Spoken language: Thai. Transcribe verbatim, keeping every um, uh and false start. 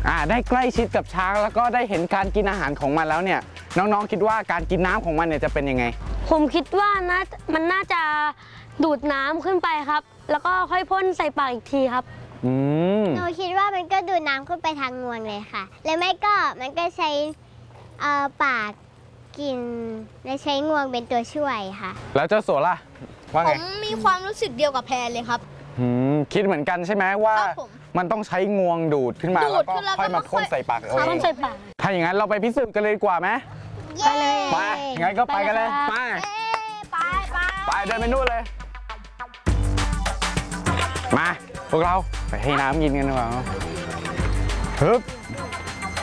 อ่าได้ใกล้ชิดกับช้างแล้วก็ได้เห็นการกินอาหารของมันแล้วเนี่ยน้องๆคิดว่าการกินน้ำของมันเนี่ยจะเป็นยังไงผมคิดว่านะมันน่าจะดูดน้ำขึ้นไปครับแล้วก็ค่อยพ่นใส่ปากอีกทีครับอืมหนูคิดว่ามันก็ดูดน้ำขึ้นไปทางงวงเลยค่ะแล้วไม่ก็มันก็ใช้เอ่อปากกินและใช้งวงเป็นตัวช่วยค่ะแล้วเจ้าสัวล่ะว่าไงผมมีความรู้สึกเดียวกับแพรเลยครับคิดเหมือนกันใช่ไหมว่ามันต้องใช้งวงดูดขึ้นมาแล้วก็ค่อยมาพ่นใส่ปากเอาพ่นใส่ปากถ้าอย่างนั้นเราไปพิสูจน์กันเลยดีกว่าไหมไปเลยไปงั้นก็ไปกันเลยไปไปไปไปเดินไปนู่นเลยมาพวกเราไปให้น้ำกินกันดีกว่าฮึบ